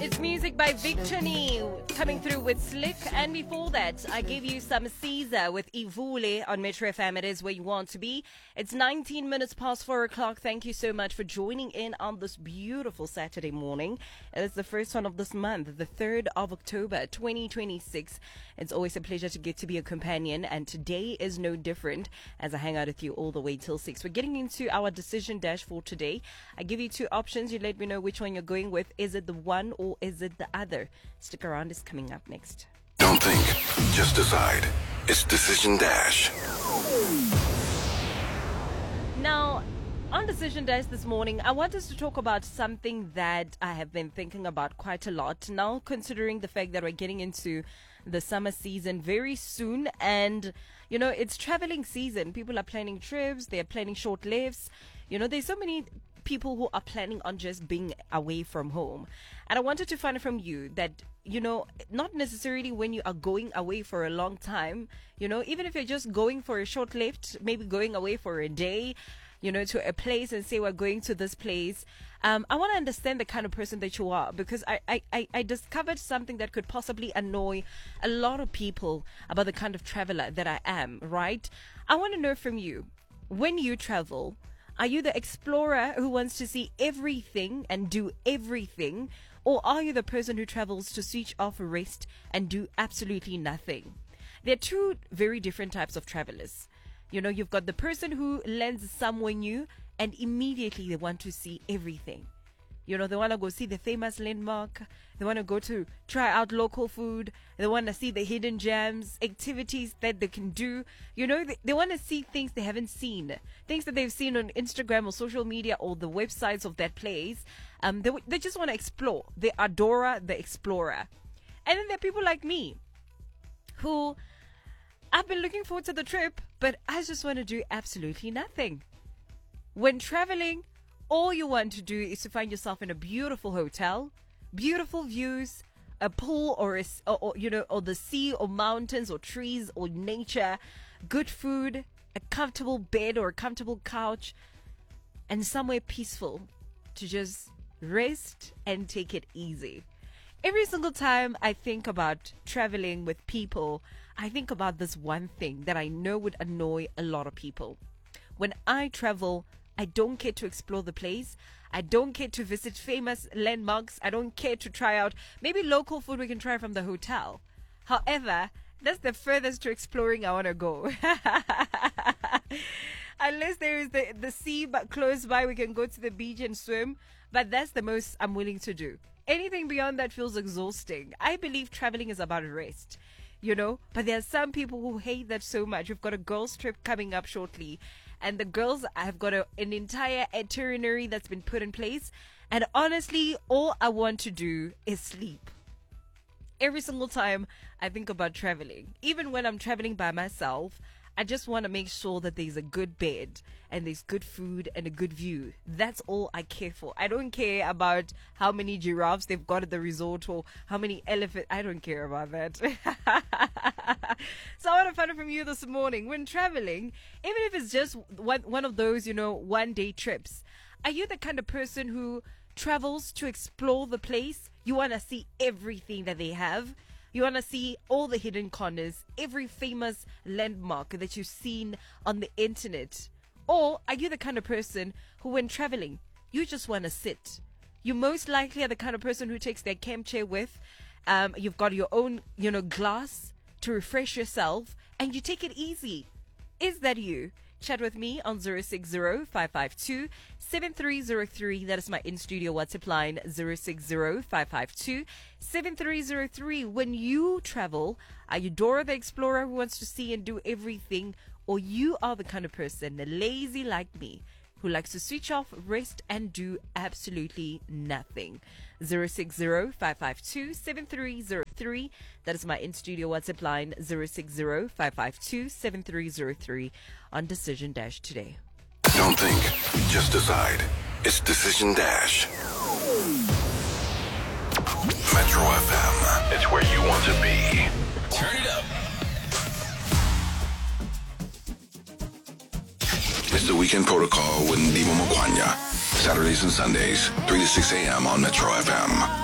It's music by Victony coming through with Slick. And before that, I gave you some Caesar with Ivule on Metro FM. It is where you want to be. It's 19 minutes past 4 o'clock. Thank you so much for joining in on this beautiful Saturday morning. It's the first one of this month, the 3rd of October, 2026. It's always a pleasure to get to be a companion. And today is no different as I hang out with you all the way till 6. We're getting into our decision dash for today. I give you two options. You let me know which one you're going with. Is it the one or is it the other? Stick around, it's coming up next. Don't think, just decide. It's Decision Dash. Now, on Decision Dash this morning, I want us to talk about something that I have been thinking about quite a lot. Now, considering the fact that we're getting into the summer season very soon, and, you know, it's traveling season. People are planning trips, they're planning short lives. You know, there's so many people who are planning on just being away from home. And I wanted to find from you that, you know, not necessarily when you are going away for a long time, you know, even if you're just going for a short lift, maybe going away for a day, you know, to a place and say we're going to this place. I want to understand the kind of person that you are, because I discovered something that could possibly annoy a lot of people about the kind of traveler that I am, right? I want to know from you, when you travel, are you the explorer who wants to see everything and do everything? Or are you the person who travels to switch off, rest, and do absolutely nothing? There are two very different types of travelers. You know, you've got the person who lands somewhere new and immediately they want to see everything. You know, they want to go see the famous landmark. They want to go to try out local food. They want to see the hidden gems, activities that they can do. You know, they want to see things they haven't seen, things that they've seen on Instagram or social media or the websites of that place. They just want to explore. They are Dora the Explorer. And then there are people like me who I've been looking forward to the trip, but I just want to do absolutely nothing. When traveling, all you want to do is to find yourself in a beautiful hotel, beautiful views, a pool or you know, or the sea or mountains or trees or nature, good food, a comfortable bed or a comfortable couch, and somewhere peaceful to just rest and take it easy. Every single time I think about traveling with people, I think about this one thing that I know would annoy a lot of people. When I travel, I don't care to explore the place. I don't care to visit famous landmarks. I don't care to try out maybe local food we can try from the hotel. However, that's the furthest to exploring I want to go. Unless there is the sea but close by, we can go to the beach and swim. But that's the most I'm willing to do. Anything beyond that feels exhausting. I believe traveling is about rest, you know. But there are some people who hate that so much. We've got a girls' trip coming up shortly. And the girls have got an entire itinerary that's been put in place. And honestly, all I want to do is sleep. Every single time I think about traveling, even when I'm traveling by myself, I just want to make sure that there's a good bed and there's good food and a good view. That's all I care for. I don't care about how many giraffes they've got at the resort or how many elephants. I don't care about that. So I want to find out from you this morning, when traveling, even if it's just one of those, you know, one-day trips, are you the kind of person who travels to explore the place? You want to see everything that they have. You want to see all the hidden corners, every famous landmark that you've seen on the internet. Or are you the kind of person who, when traveling, you just want to sit? You most likely are the kind of person who takes their camp chair with. You've got your own, you know, glass to refresh yourself, and you take it easy. Is that you? Chat with me on 060-552-7303. That is my in-studio WhatsApp line, 060-552-7303. When you travel, are you Dora the Explorer who wants to see and do everything, or you are the kind of person, lazy like me, who likes to switch off, rest, and do absolutely nothing? 060-552-7303. That is my in-studio WhatsApp line, 060-552-7303 on Decision Dash today. Don't think, just decide. It's Decision Dash. Metro FM. It's where you want to be. Turn it up. It's the Weekend Protocol with Ndimo Mokwanya. Saturdays and Sundays, 3 to 6 a.m. on Metro FM.